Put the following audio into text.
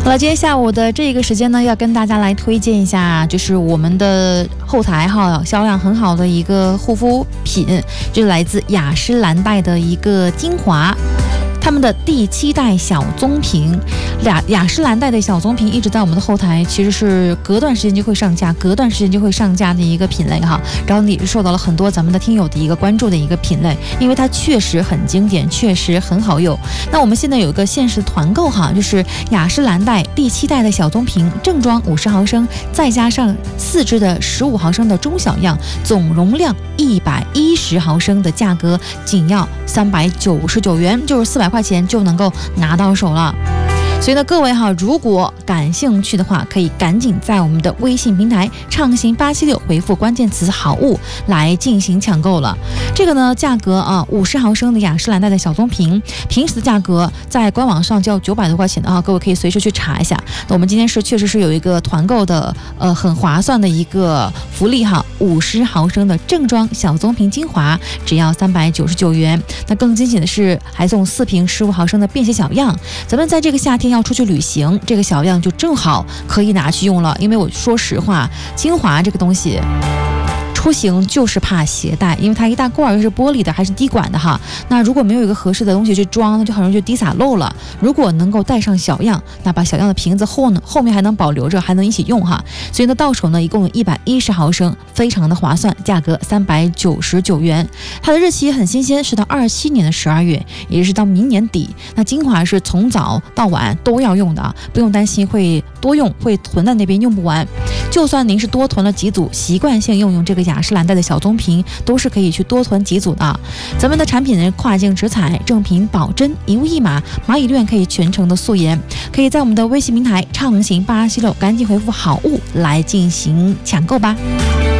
好了，今天下午的这个时间呢，要跟大家来推荐一下，就是我们的后台哈销量很好的一个护肤品，就是来自雅诗兰黛的一个精华。他们的第7代小棕瓶，雅诗兰黛的小棕瓶一直在我们的后台，其实是隔段时间就会上架的一个品类哈。然后也是受到了很多咱们的听友的一个关注的一个品类，因为它确实很经典，确实很好用。那我们现在有一个限时团购哈，就是雅诗兰黛第7代的小棕瓶正装50毫升，再加上4支的15毫升的中小样，总容量110毫升的价格仅要399元，就是400块钱就能够拿到手了。所以呢，各位哈，如果感兴趣的话，可以赶紧在我们的微信平台畅行876回复关键词好物来进行抢购了。这个呢，价格50毫升的雅诗兰黛的小棕瓶，平时的价格在官网上就要900多块钱的啊，各位可以随时去查一下。那我们今天确实是有一个团购的很划算的一个福利哈，50毫升的正装小棕瓶精华只要399元。那更惊喜的是还送4瓶15毫升的便携小样，咱们在这个夏天要出去旅行，这个小样就正好可以拿去用了。因为我说实话，精华这个东西出行就是怕携带，因为它一大罐又是玻璃的，还是滴管的哈。那如果没有一个合适的东西去装，那就很容易就滴洒漏了。如果能够带上小样，那把小样的瓶子后面还能保留着，还能一起用哈。所以呢，到手呢一共有110毫升，非常的划算，价格399元。它的日期也很新鲜，是到27年的12月，也就是到明年底。那精华是从早到晚都要用的啊，不用担心会多用，会囤在那边用不完。就算您是多囤了几组，习惯性用这个雅诗兰黛的小棕瓶，都是可以去多囤几组的。咱们的产品呢，跨境直采，正品保真，一物一码，蚂蚁链可以全程的素颜。可以在我们的微信平台畅行876赶紧回复好物来进行抢购吧。